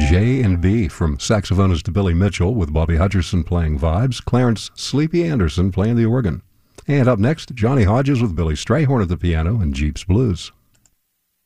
J&B, from saxophonist Billy Mitchell with Bobby Hutcherson playing vibes, Clarence Sleepy Anderson playing the organ. And up next, Johnny Hodges with Billy Strayhorn at the piano and Jeeps Blues.